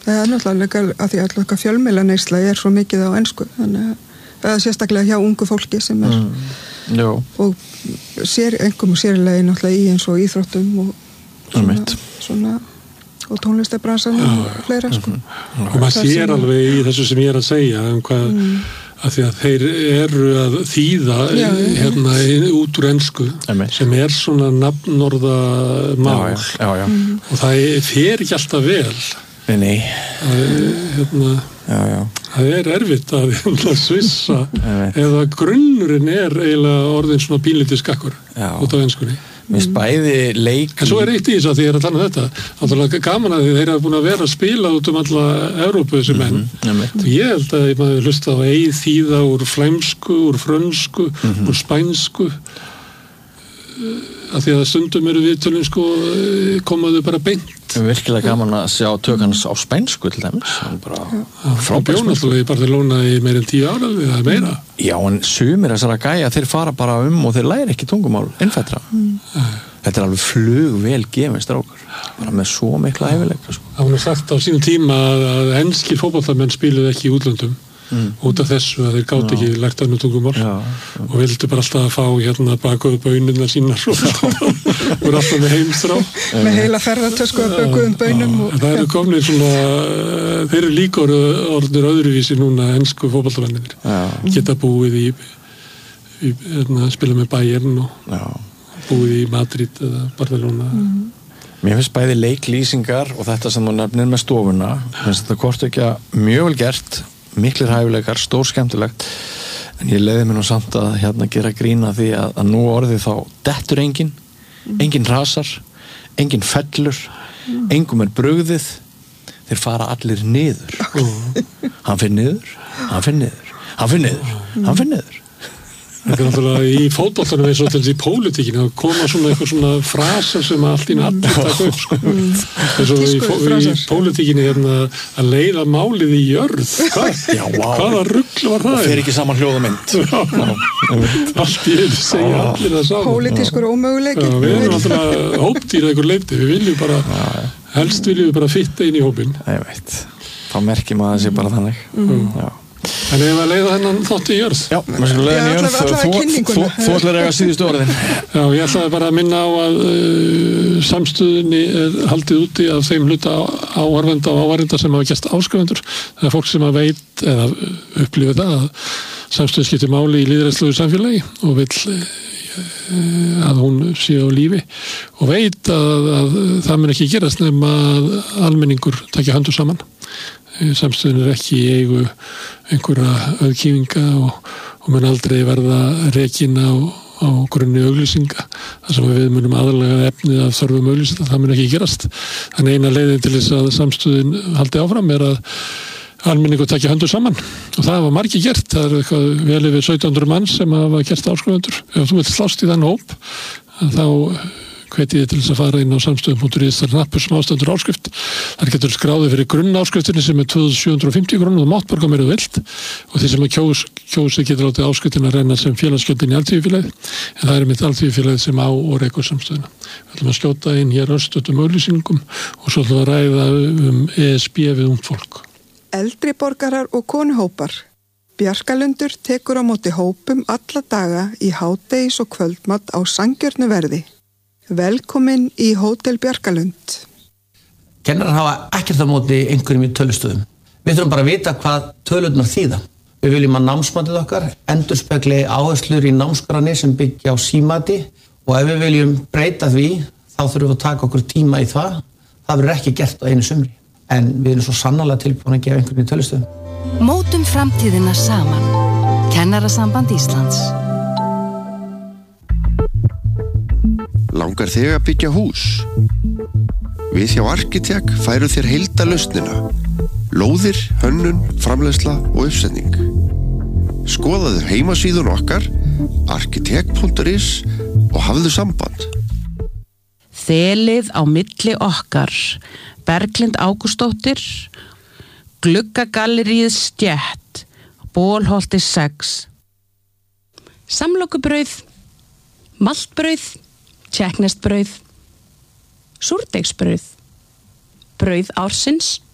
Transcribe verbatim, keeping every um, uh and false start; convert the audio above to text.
Það er náttúrulega að því að alltaf fjölmiðlaneysla er svo mikið á ensku, þannig að eða sérstaklega hjá ungu fólki sem er mm. og sér, einhverjum sérlega náttúrulega í eins og íþróttum og svona, svona og tónlistarbransan og fleira sko. Mm. Og maður sér sem alveg í þessu sem ég er að segja um hvað mm. að því að þeir eru að þýða já, hérna út úr ensku sem er svona nafnorða mál já, já, já. Mm. og það fer ekki alltaf vel nei, nei. Það, hérna, já, já. það er erfitt að hérna, svissa eða grunnurinn er eiginlega orðin svona pínlítið skakkur út á enskunni. Mér spæði leik en svo er eitt í þess að því ég er að tala um þetta náttúrulega gaman að því þeir hafa búin að vera að spila út um alla Evrópu þessi menn mm-hmm. ég held að ég maður hlusta á eið þýða úr flæmsku, úr frönsku mm-hmm. úr spænsku að því að stundum eru viðtölum sko komaðu bara beint virkilega gaman að sjá tökans á spænsku til dæmis bara frábært bjónallu í Barcelona í meir en tíu ára eða meira já en sumir þessara gæja þeir fara bara um og þeir læra ekki tungumál innfættra mm. þetta er alveg flugvel gefinn strákar bara með svo mikla hæfileika sko. Það var sagt á sínum tíma að enskir fótboltamenn spiluðu ekki í útlöndum Mm. út af þessu að þeir gátt ekki lært önnur tungumál já, já. og vildu bara alltaf að fá hérna bakuðu bönunna sínar og voru alltaf með heimstrá með heila ferðartösku að bakuðum bönum og, það eru komnir svona þeir eru líka orðnir öðruvísi núna ensku fótboltamennir geta búið í, í hérna, spila með Bayern og já. Búið í Madrid eða Barcelona mm. Mér finnst bæði leiklýsingar og þetta sem þú nefnir með stofuna finnst þetta hvort ekki að mjög vel gert miklir hæfileikar, stór skemmtilegt en ég leiði mér nú samt að hérna gera grína því að, að nú orðið þá dettur engin, mm. engin rasar engin fellur mm. engum er brugðið þeir fara allir niður mm. hann fyrir niður, hann fyrir niður hann fyrir niður, mm. hann fyrir niður Þetta er náttúrulega í fótboltanum eins og til þessi í pólitíkinu að koma svona eitthvað svona frasar sem allt í allir taka upp sko. eins og í, í pólitíkinu hérna, að leiða málið í jörð hvað? Já, wow. Hvaða rugl var það? Það fer ekki saman hljóðamynd allt í einu segja allir það saman pólitískur ómöguleiki við erum náttúrulega hópdýra einhver leyti við viljum bara, helst viljum við bara fitta inn í hópin ég veit, þá merkjum að það sé bara þannig mm. já En ef að leiða hennan þátt í jörð Já, við skulum leiða henni í jörð Þú ætlar eiga síðustu orðin Já, ég ætlaði bara að minna á að uh, samstöðunni er haldið úti af þeim hluta áhorfenda og áhorfenda sem hafa gert áskrifendur það er fólk sem að veit eða upplifið það að samstöð skiptir máli í lýðræðislegu samfélagi og vill uh, að hún sé á lífi og veit að, að það mun ekki gerast nema að almenningur takja höndur saman samstöðun er ekki í eigu einhverja auðkýfinga og, og mun aldrei verða rekin á, á grunni auglýsinga þar sem við munum aðalega efnið af þörfum auglýsinga, það mun ekki gerast þannig eina leiðin til þess að samstöðun haldi áfram er að almenningur takja höndur saman og það hafa margir gert, það er eitthvað vel yfir sautján hundruð manns sem hafa gert áskrifundur ef þú vilt slást í þann hóp þá hvetið þið til þess að fara inn á samstöðum punktur is þar nappur sem ástöndur áskrift þar getur skráðið fyrir grunnáskriftinni sem er tvö þúsund sjö hundruð og fimmtíu krónur og mátt borga meira vilt og því sem að kjós, kjósið getur látið áskriftin að renna sem félagsgjöldin í alþýðufélagið en það er mitt alþýðufélagið sem á og rekur samstöðuna. Við ætlum að skjóta inn hér örstötum auglýsingum og svo ætlum að ræða um E S B við ungt fólk. Eldri borgarar og konuhópar. Bjarkalundur tekur á móti hópum alla daga í hádegis og kvöldmat á sanngjörnu verði. Velkomin í Hótel Bjarkalund. Kennarar hafa ekkert á móti einhverjum í tölustöðum. Við þurfum bara að vita hvað tölurnar þýða. Við viljum að námsmatið okkar endurspegli áherslur í námskránni sem byggja á símati og ef við viljum breyta því þá þurfum við að taka okkur tíma í það. Það verður ekki gert á einu sumri. En við erum svo sannarlega tilbúin að gefa einhverjum í tölustöðum. Mótum framtíðina saman. Kennarasamband Íslands. Langar þig að byggja hús? Við hjá Arkitek færum þér heildarlausnina. Lóðir, hönnun, framleiðsla og uppsetning. Skoðaðu heimasíðun okkar arkitek punktur is og hafðu samband. Þelið á milli okkar. Berglind Ágústóttir, Gluggagalleríið Stjett, Bólholti sex. Samlokubrauð, maltbrauð, tjekkneskt brauð, súrdeigsbrauð, brauð ársins,